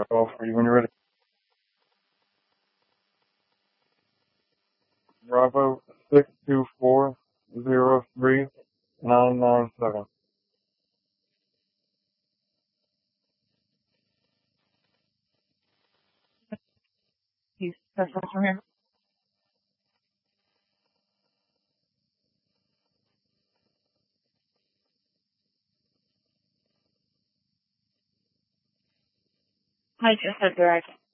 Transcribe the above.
call for you when you're ready. Bravo 624-03997. He's special from here. I just said direct.